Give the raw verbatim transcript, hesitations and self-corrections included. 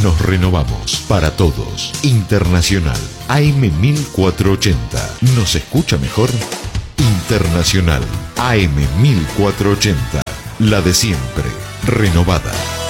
Nos renovamos para todos. Internacional A M mil cuatrocientos ochenta. ¿Nos escucha mejor? Internacional A M mil cuatrocientos ochenta. La de siempre. Renovada.